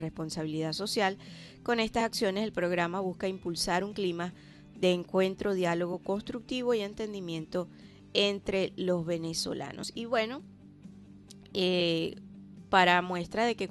responsabilidad social. Con estas acciones el programa busca impulsar un clima de encuentro, diálogo constructivo y entendimiento entre los venezolanos. Y bueno, para muestra de que